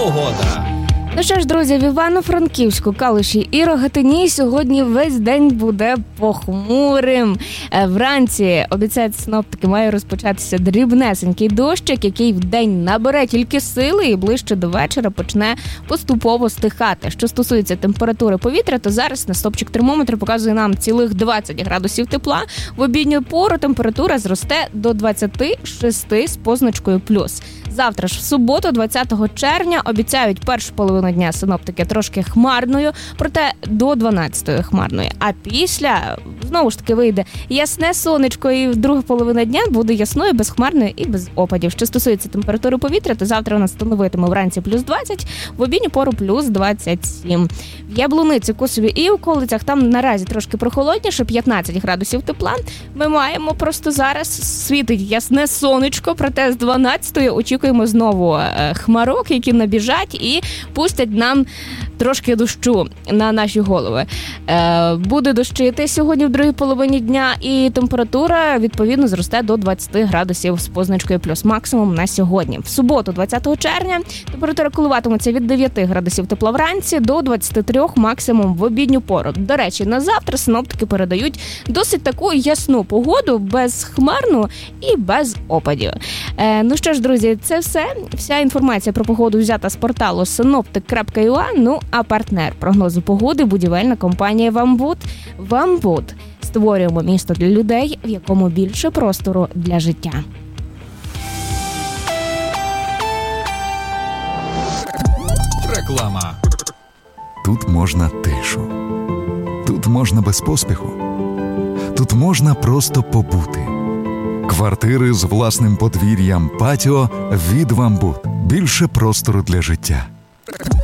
погода. Ну що ж, друзі, в Івано-Франківську, Калуші і Рогатині сьогодні весь день буде похмурим. Вранці, обіцяють синоптики, має розпочатися дрібнесенький дощик, який вдень набере тільки сили і ближче до вечора почне поступово стихати. Що стосується температури повітря, то зараз на стопчик термометра показує нам цілих 20 градусів тепла. В обідню пору температура зросте до 26 з позначкою плюс. Завтра ж, в суботу, 20 червня, обіцяють першу половину дня синоптики трошки хмарною, проте до 12-ї хмарною. А після, знову ж таки, вийде ясне сонечко, і друга половина дня буде ясною, безхмарною і без опадів. Що стосується температури повітря, то завтра вона становитиме вранці плюс 20, в обідню пору плюс 27. В Яблуниці, Косові і околицях там наразі трошки прохолодніше, 15 градусів тепла. Ми маємо просто зараз світить ясне сонечко, проте з 12-ї очікуємо знову хмарок, які набіжать і пустять нам трошки дощу на наші голови. Буде дощити сьогодні в другій половині дня, і температура, відповідно, зросте до 20 градусів з позначкою плюс, максимум на сьогодні. В суботу, 20 червня, температура коливатиметься від 9 градусів тепла вранці до 23 максимум в обідню пору. До речі, на завтра синоптики передають досить таку ясну погоду, безхмарну і без опадів. Ну що ж, друзі, це все. Вся інформація про погоду взята з порталу synoptic.ua. Ну, а партнер прогнозу погоди – будівельна компанія «Вамбуд». «Вамбуд». Створюємо місто для людей, в якому більше простору для життя. Реклама. Тут можна тишу. Тут можна без поспіху. Тут можна просто побути. Квартири з власним подвір'ям, патіо від «Вамбуд». Більше простору для життя.